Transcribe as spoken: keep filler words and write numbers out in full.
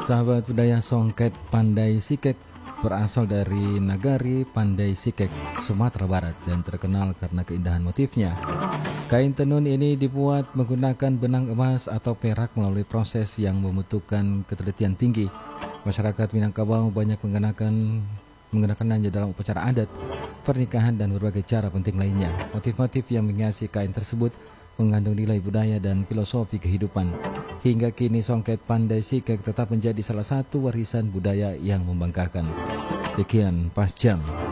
Sahabat budaya, songket Pandai Sikek berasal dari Nagari Pandai Sikek, Sumatera Barat dan terkenal karena keindahan motifnya. Kain tenun ini dibuat menggunakan benang emas atau perak melalui proses yang membutuhkan ketelitian tinggi. Masyarakat Minangkabau banyak menggunakan menggunakannya dalam upacara adat, pernikahan dan berbagai cara penting lainnya. Motif-motif yang menghiasi kain tersebut mengandung nilai budaya dan filosofi kehidupan. Hingga kini songket Pandai Sikek tetap menjadi salah satu warisan budaya yang membanggakan. Sekian Pas Jam.